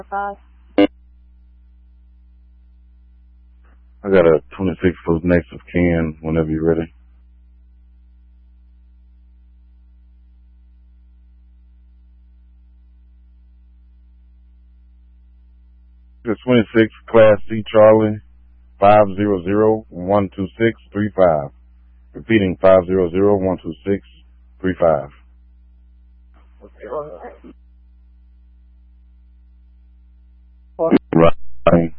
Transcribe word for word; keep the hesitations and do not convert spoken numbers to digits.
five. I got a twenty-six foot next of Ken whenever you're ready. The twenty-six Class C Charlie, five zero zero one two six three five. Repeating, five zero zero one two six three five. Right.